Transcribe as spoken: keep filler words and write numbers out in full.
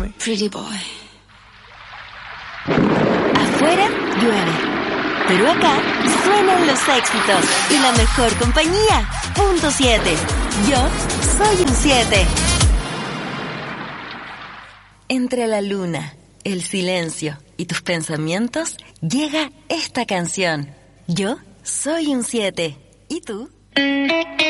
Pretty boy. Afuera llueve, pero acá suenan los éxitos y la mejor compañía. Punto siete. Yo soy un siete. Entre la luna, el silencio y tus pensamientos llega esta canción. Yo soy un siete. ¿Y tú?